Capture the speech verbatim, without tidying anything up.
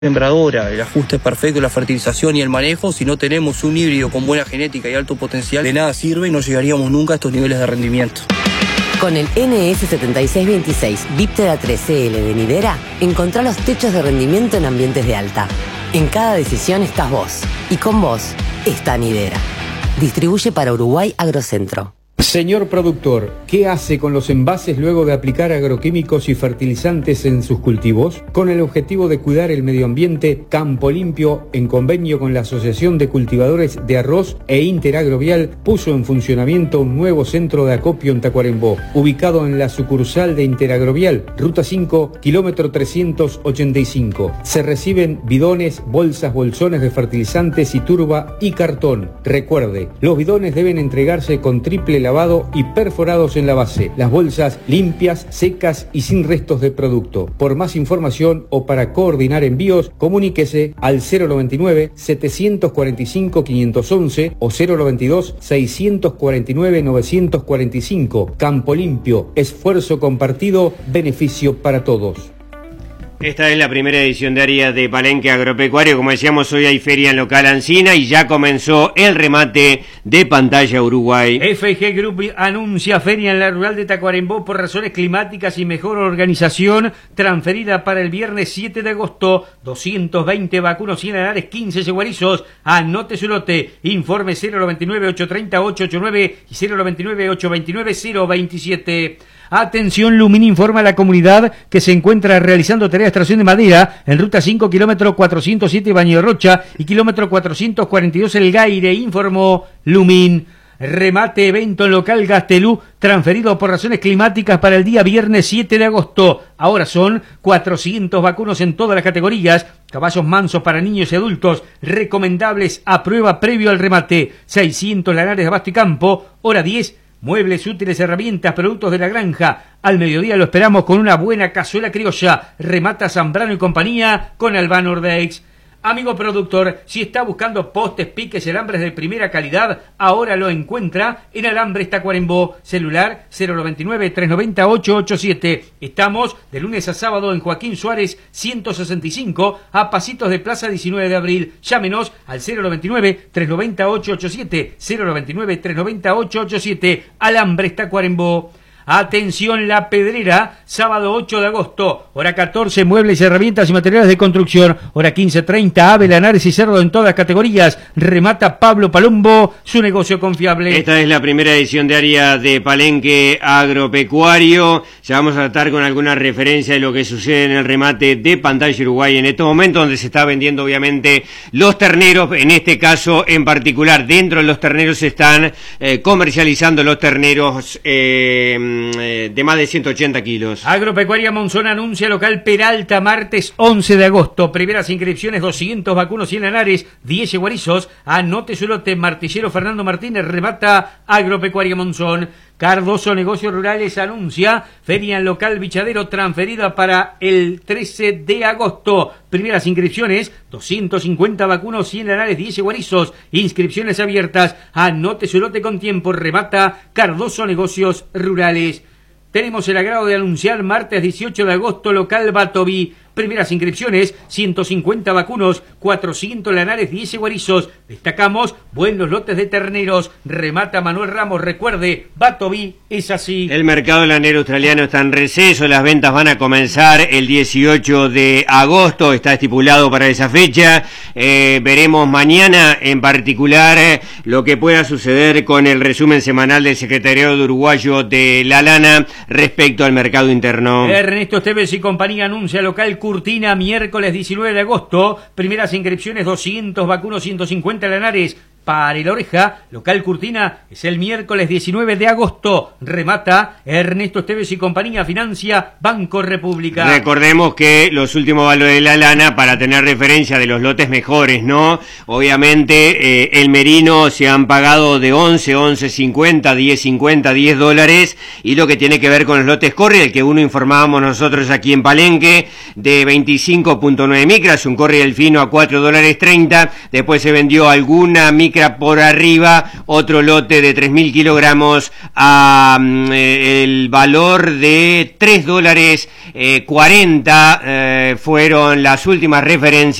Sembradora, el ajuste perfecto, la fertilización y el manejo. Si no tenemos un híbrido con buena genética y alto potencial, de nada sirve y no llegaríamos nunca a estos niveles de rendimiento. Con el N S setenta y seis veintiséis Viptera tres C L de Nidera, encontrá los techos de rendimiento en ambientes de alta. En cada decisión estás vos, y con vos está Nidera. Distribuye para Uruguay Agrocentro. Señor productor, ¿qué hace con los envases luego de aplicar agroquímicos y fertilizantes en sus cultivos? Con el objetivo de cuidar el medio ambiente, Campo Limpio, en convenio con la Asociación de Cultivadores de Arroz e Interagrovial, puso en funcionamiento un nuevo centro de acopio en Tacuarembó, ubicado en la sucursal de Interagrovial, Ruta cinco, kilómetro trescientos ochenta y cinco. Se reciben bidones, bolsas, bolsones de fertilizantes y turba y cartón. Recuerde, los bidones deben entregarse con triple lavado y perforados en la base. Las bolsas limpias, secas y sin restos de producto. Por más información o para coordinar envíos, comuníquese al cero noventa y nueve, setecientos cuarenta y cinco, quinientos once o cero noventa y dos, seiscientos cuarenta y nueve, novecientos cuarenta y cinco. Campo Limpio, esfuerzo compartido, beneficio para todos. Esta es la primera edición diaria de Palenque Agropecuario. Como decíamos, hoy hay feria en local Ancina y ya comenzó el remate de Pantalla Uruguay. F G Group anuncia feria en la rural de Tacuarembó por razones climáticas y mejor organización, transferida para el viernes siete de agosto. doscientos veinte vacunos, cien anares, quince yeguarizos. Anote su lote. Informe cero noventa y nueve, ochocientos treinta, ochocientos ochenta y nueve y cero noventa y nueve, ochocientos veintinueve, cero veintisiete. Atención, Lumin informa a la comunidad que se encuentra realizando tarea de extracción de madera en ruta cinco, kilómetro cuatrocientos siete, Baño de Rocha y kilómetro cuatrocientos cuarenta y dos, El Gaire, informó Lumin. Remate evento en local Gastelú, transferido por razones climáticas para el día viernes siete de agosto. Ahora son cuatrocientos vacunos en todas las categorías, caballos mansos para niños y adultos, recomendables a prueba previo al remate, seiscientos lanares de abasto y campo, hora diez, muebles, útiles, herramientas, productos de la granja. Al mediodía lo esperamos con una buena cazuela criolla. Remata Zambrano y compañía con Albano Ordex. Amigo productor, si está buscando postes, piques y alambres de primera calidad, ahora lo encuentra en Alambres Tacuarembó. Celular cero noventa y nueve, trescientos noventa, ochocientos ochenta y siete. Estamos de lunes a sábado en Joaquín Suárez ciento sesenta y cinco, a pasitos de Plaza diecinueve de abril. Llámenos al cero noventa y nueve, trescientos noventa, ochocientos ochenta y siete, cero noventa y nueve, trescientos noventa, ochocientos ochenta y siete. Alambres Tacuarembó. Atención, La Pedrera, sábado ocho de agosto, hora catorce, muebles, herramientas y materiales de construcción, hora quince treinta, ave, lanares y cerdo en todas las categorías. Remata Pablo Palombo, su negocio confiable. Esta es la primera edición diaria de Palenque Agropecuario. Ya vamos a tratar con alguna referencia de lo que sucede en el remate de Pantalla Uruguay en estos momentos, donde se está vendiendo obviamente los terneros, en este caso en particular. Dentro de los terneros se están eh, comercializando los terneros eh, de más de ciento ochenta kilos. Agropecuaria Monzón anuncia local Peralta, martes once de agosto. Primeras inscripciones, doscientos vacunos, cien lanares, diez yeguarizos. Anote su lote. Martillero Fernando Martínez, remata Agropecuaria Monzón. Cardoso Negocios Rurales anuncia feria en local Bichadero, transferida para el trece de agosto. Primeras inscripciones, doscientos cincuenta vacunos, cien lanares, diez yeguarizos. Inscripciones abiertas. Anote su lote con tiempo. Remata Cardoso Negocios Rurales. Tenemos el agrado de anunciar martes dieciocho de agosto local Batoví. Primeras inscripciones, ciento cincuenta vacunos, cuatrocientos lanares, diez yeguarizos. Destacamos buenos lotes de terneros. Remata Manuel Ramos. Recuerde, Batoví es así. El mercado lanero australiano está en receso. Las ventas van a comenzar el dieciocho de agosto. Está estipulado para esa fecha. Eh, veremos mañana en particular eh, lo que pueda suceder con el resumen semanal del Secretariado Uruguayo de la Lana respecto al mercado interno. Ernesto Esteves y compañía anuncia local Curtina, miércoles diecinueve de agosto, primeras inscripciones, doscientos vacunos, ciento cincuenta lanares. Para la oreja, local Curtina, es el miércoles diecinueve de agosto. Remata Ernesto Esteves y compañía, financia Banco República. Recordemos que los últimos valores de la lana, para tener referencia de los lotes mejores, ¿no? Obviamente, eh, el merino se han pagado de once, once cincuenta, diez cincuenta, diez dólares, y lo que tiene que ver con los lotes corri, el que uno informábamos nosotros aquí en Palenque, de veinticinco punto nueve micras, un corri del fino a cuatro dólares treinta, después se vendió alguna micra micra por arriba, otro lote de tres mil kilogramos a eh, el valor de tres dólares eh, cuarenta, eh, fueron las últimas referencias